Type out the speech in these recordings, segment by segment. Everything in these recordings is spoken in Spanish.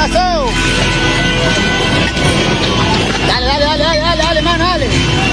pasó? Dale, mano, dale.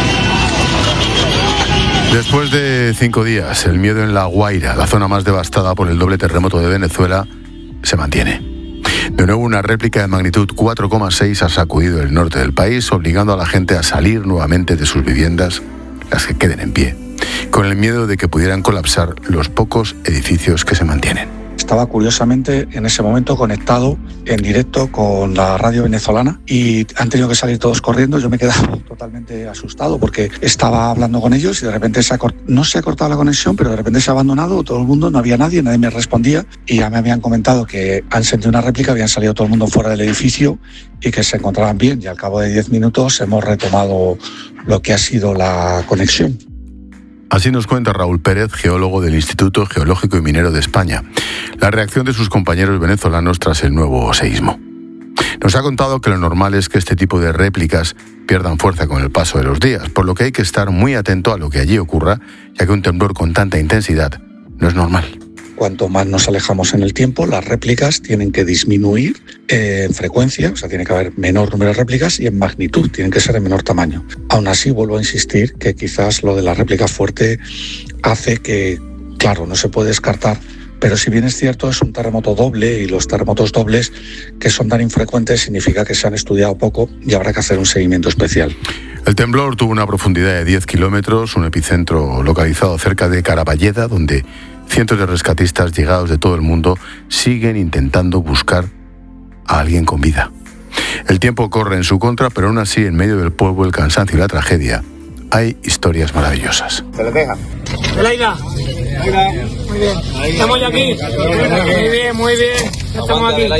Después de 5 días, el miedo en La Guaira, la zona más devastada por el doble terremoto de Venezuela, se mantiene. De nuevo, una réplica de magnitud 4,6 ha sacudido el norte del país, obligando a la gente a salir nuevamente de sus viviendas, las que queden en pie, con el miedo de que pudieran colapsar los pocos edificios que se mantienen. Estaba curiosamente en ese momento conectado en directo con la radio venezolana y han tenido que salir todos corriendo. Yo me he quedado totalmente asustado porque estaba hablando con ellos y de repente no se ha cortado la conexión, pero de repente se ha abandonado todo el mundo, no había nadie me respondía y ya me habían comentado que han sentido una réplica, habían salido todo el mundo fuera del edificio y que se encontraban bien y al cabo de 10 minutos hemos retomado lo que ha sido la conexión. Así nos cuenta Raúl Pérez, geólogo del Instituto Geológico y Minero de España, la reacción de sus compañeros venezolanos tras el nuevo seísmo. Nos ha contado que lo normal es que este tipo de réplicas pierdan fuerza con el paso de los días, por lo que hay que estar muy atento a lo que allí ocurra, ya que un temblor con tanta intensidad no es normal. Cuanto más nos alejamos en el tiempo, las réplicas tienen que disminuir en frecuencia, o sea, tiene que haber menor número de réplicas y en magnitud, tienen que ser de menor tamaño. Aún así, vuelvo a insistir que quizás lo de la réplica fuerte hace que, claro, no se puede descartar, pero si bien es cierto, es un terremoto doble y los terremotos dobles que son tan infrecuentes significa que se han estudiado poco y habrá que hacer un seguimiento especial. El temblor tuvo una profundidad de 10 kilómetros, un epicentro localizado cerca de Caraballeda, donde cientos de rescatistas llegados de todo el mundo siguen intentando buscar a alguien con vida. El tiempo corre en su contra, pero aún así, en medio del polvo, el cansancio y la tragedia, hay historias maravillosas. Se les deja. Laila. Muy bien. Estamos ya aquí. Muy bien. Estamos aquí.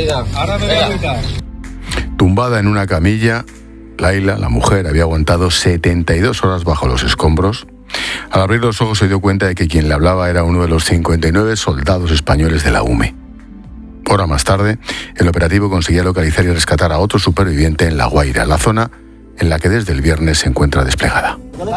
Tumbada en una camilla, Laila, la mujer, había aguantado 72 horas bajo los escombros. Al abrir los ojos se dio cuenta de que quien le hablaba era uno de los 59 soldados españoles de la UME. Hora más tarde, el operativo conseguía localizar y rescatar a otro superviviente en La Guaira, la zona en la que desde el viernes se encuentra desplegada.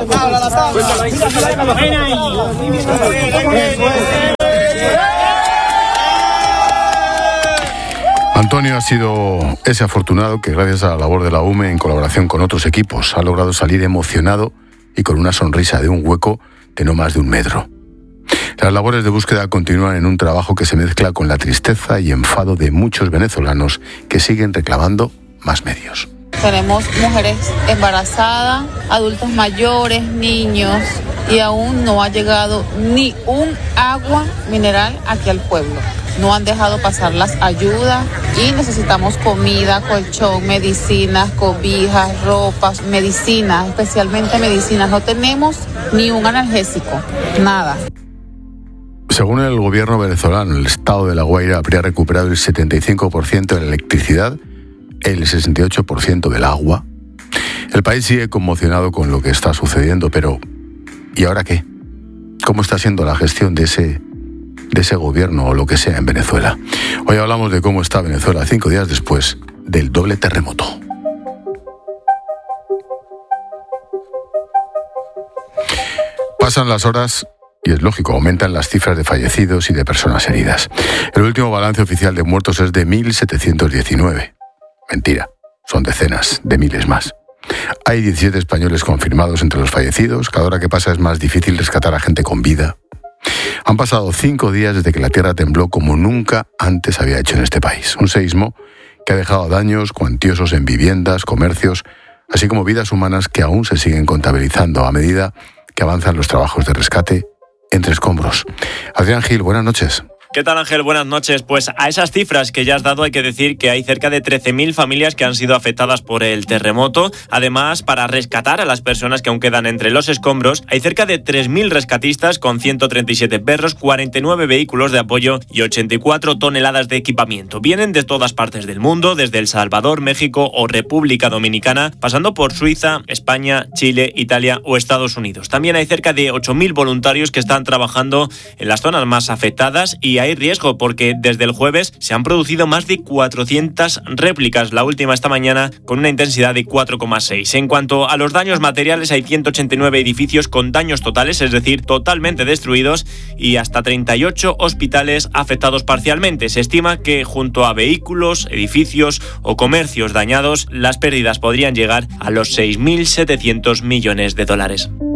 Antonio ha sido ese afortunado que, gracias a la labor de la UME, en colaboración con otros equipos, ha logrado salir emocionado y con una sonrisa de un hueco de no más de 1 metro. Las labores de búsqueda continúan en un trabajo que se mezcla con la tristeza y enfado de muchos venezolanos que siguen reclamando más medios. Tenemos mujeres embarazadas, adultos mayores, niños y aún no ha llegado ni un agua mineral aquí al pueblo. No han dejado pasar las ayudas y necesitamos comida, colchón, medicinas, cobijas, ropas, medicinas, especialmente medicinas. No tenemos ni un analgésico, nada. Según el gobierno venezolano, el estado de La Guaira habría recuperado el 75% de la electricidad, el 68% del agua. El país sigue conmocionado con lo que está sucediendo, pero ¿y ahora qué? ¿Cómo está siendo la gestión de ese gobierno o lo que sea en Venezuela? Hoy hablamos de cómo está Venezuela 5 días después del doble terremoto. Pasan las horas y es lógico, aumentan las cifras de fallecidos y de personas heridas. El último balance oficial de muertos es de 1.719. Mentira, son decenas de miles más. Hay 17 españoles confirmados entre los fallecidos. Cada hora que pasa es más difícil rescatar a gente con vida. Han pasado 5 días desde que la tierra tembló como nunca antes había hecho en este país. Un seísmo que ha dejado daños cuantiosos en viviendas, comercios, así como vidas humanas que aún se siguen contabilizando a medida que avanzan los trabajos de rescate entre escombros. Adrián Gil, buenas noches. ¿Qué tal, Ángel? Buenas noches. Pues a esas cifras que ya has dado hay que decir que hay cerca de 13.000 familias que han sido afectadas por el terremoto. Además, para rescatar a las personas que aún quedan entre los escombros, hay cerca de 3.000 rescatistas con 137 perros, 49 vehículos de apoyo y 84 toneladas de equipamiento. Vienen de todas partes del mundo, desde El Salvador, México o República Dominicana, pasando por Suiza, España, Chile, Italia o Estados Unidos. También hay cerca de 8.000 voluntarios que están trabajando en las zonas más afectadas y y hay riesgo porque desde el jueves se han producido más de 400 réplicas, la última esta mañana con una intensidad de 4,6. En cuanto a los daños materiales, hay 189 edificios con daños totales, es decir, totalmente destruidos, y hasta 38 hospitales afectados parcialmente. Se estima que junto a vehículos, edificios o comercios dañados, las pérdidas podrían llegar a los 6.700 millones de dólares.